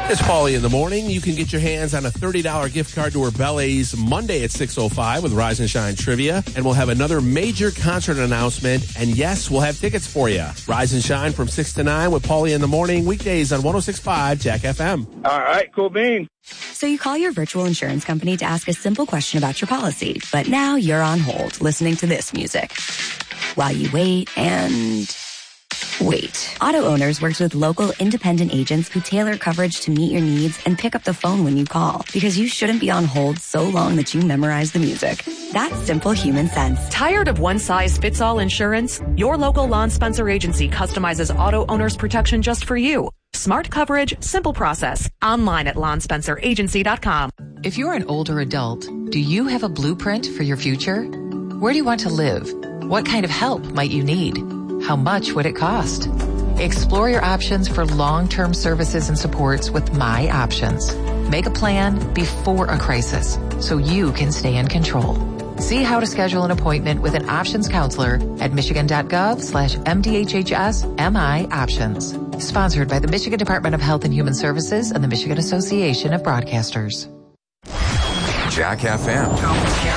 It's Paulie in the morning. You can get your hands on a $30 gift card to Orbelli's Monday at 6:05 with Rise and Shine Trivia. And we'll have another major concert announcement. And yes, we'll have tickets for you. Rise and Shine from 6 to 9 with Paulie in the morning. Weekdays on 106.5 Jack FM. All right, cool bean. So you call your virtual insurance company to ask a simple question about your policy. But now you're on hold listening to this music. While you wait and... wait. Auto Owners works with local independent agents who tailor coverage to meet your needs and pick up the phone when you call, because you shouldn't be on hold so long that you memorize the music. That's simple human sense. Tired of one-size-fits-all insurance? Your local Lon Spencer agency customizes Auto Owners protection just for you. Smart coverage, simple process. Online at lonspenceragency.com. If you're an older adult, do you have a blueprint for your future? Where do you want to live? What kind of help might you need? How much would it cost? Explore your options for long-term services and supports with My Options. Make a plan before a crisis so you can stay in control. See how to schedule an appointment with an options counselor at michigan.gov/MDHHS-MI Options. Sponsored by the Michigan Department of Health and Human Services and the Michigan Association of Broadcasters. Jack FM.